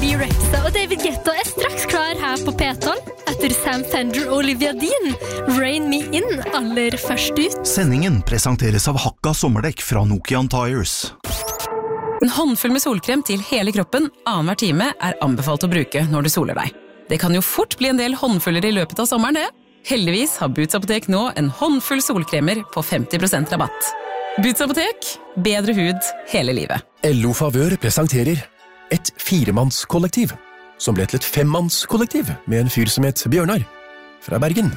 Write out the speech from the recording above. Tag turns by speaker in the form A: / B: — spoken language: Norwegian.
A: Bebe Rexha og David Guetta straks klar her på P12. Etter Sam Fender og Olivia Dean, Rain Me In aller først ut.
B: Sendingen presenteres av Hakka sommerdekk fra Nokian Tires.
C: En håndfull med solkrem til hele kroppen annenhver time anbefalt å bruke når du soler deg. Det kan jo fort bli en del håndfuller i løpet av sommeren, det. Heldigvis har Boots Apotek nå en håndfull solkremer på 50% rabatt. Boots Apotek, bedre hud hele livet.
D: LO Favør presenterer et 4-mannskollektiv, som ble til et 5-mannskollektiv med en fyr som het Bjørnar, fra Bergen.